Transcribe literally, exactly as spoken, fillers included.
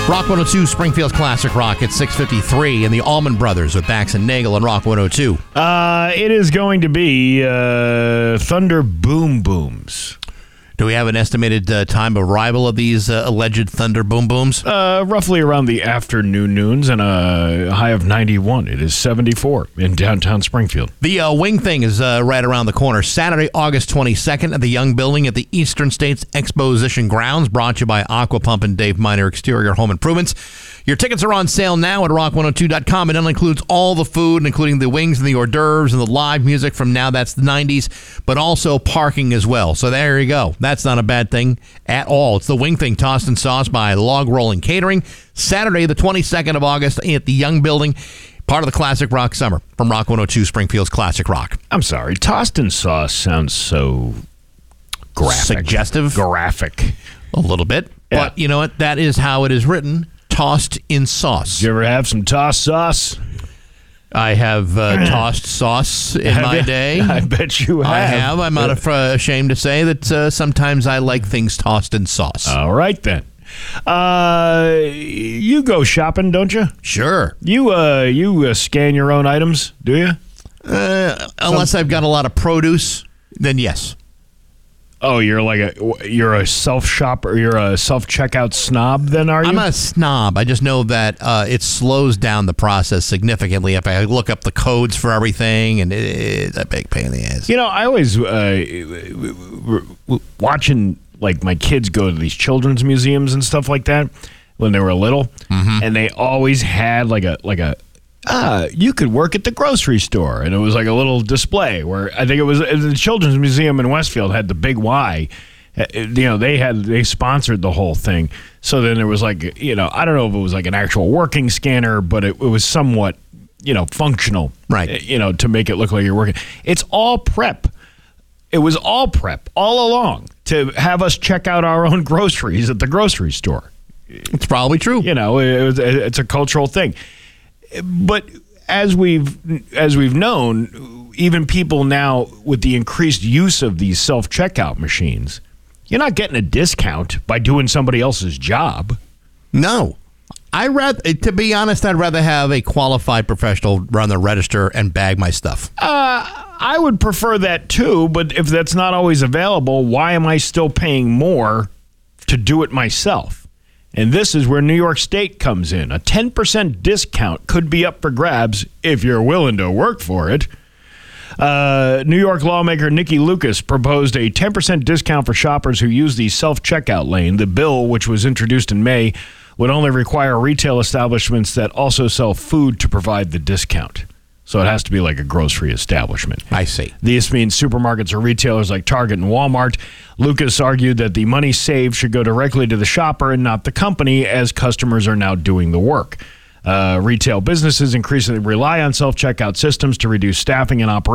Rock one oh two, Springfield's Classic Rock at six fifty-three, and the Allman Brothers with Bax and Nagel and Rock one oh two. Uh, it is going to be uh, Thunder Boom Booms. Do we have an estimated uh, time of arrival of these uh, alleged Thunder Boom Booms? Uh, roughly around the afternoon noons and a high of ninety-one. It is seventy-four in downtown Springfield. The uh, Wing Thing is uh, right around the corner. Saturday, August twenty-second at the Young Building at the Eastern States Exposition Grounds, brought to you by Aqua Pump and Dave Miner Exterior Home Improvements. Your tickets are on sale now at rock one oh two dot com. It includes all the food, including the wings and the hors d'oeuvres and the live music from Now That's the nineties, but also parking as well. So there you go. That's not a bad thing at all. It's the Wing Thing, tossed and sauce by Log Rolling Catering. Saturday, the twenty-second of August at the Young Building, part of the Classic Rock Summer from Rock one oh two, Springfield's Classic Rock. I'm sorry. Tossed and sauce sounds so graphic. Suggestive? Graphic. A little bit. Yeah. But you know what? That is how it is written. Tossed in sauce. Did you ever have some tossed sauce? I have uh, tossed sauce in Have my you? day. I bet you have. I have. I'm not af- ashamed to say that uh, sometimes I like things tossed in sauce. All right, then. Uh, you go shopping, don't you? Sure. You uh, you uh, scan your own items, do you? Uh, unless I've got a lot of produce, then yes. Oh, you're like a you're a self shopper. You're a self checkout snob. Then are you? I'm not a snob. I just know that uh, it slows down the process significantly if I look up the codes for everything, and it's a big pain in the ass. You know, I always uh, watching like my kids go to these children's museums and stuff like that when they were little, mm-hmm. and they always had like a like a. Ah, you could work at the grocery store. And it was like a little display where I think it was the Children's Museum in Westfield had the big Y. You know, they had they sponsored the whole thing. So then there was like, you know, I don't know if it was like an actual working scanner, but it, it was somewhat, you know, functional. Right. You know, to make it look like you're working. It's all prep. It was all prep all along to have us check out our own groceries at the grocery store. It's probably true. You know, it was, it's a cultural thing. But as we've as we've known, even people now with the increased use of these self-checkout machines, you're not getting a discount by doing somebody else's job. No. I rather, to be honest, I'd rather have a qualified professional run the register and bag my stuff. Uh, I would prefer that too, but if that's not always available, why am I still paying more to do it myself? And this is where New York State comes in. A ten percent discount could be up for grabs if you're willing to work for it. Uh, New York lawmaker Nikki Lucas proposed a ten percent discount for shoppers who use the self-checkout lane. The bill, which was introduced in May, would only require retail establishments that also sell food to provide the discount. So it has to be like a grocery establishment. I see. This means supermarkets or retailers like Target and Walmart. Lucas argued that the money saved should go directly to the shopper and not the company, as customers are now doing the work. Uh, retail businesses increasingly rely on self-checkout systems to reduce staffing and operations.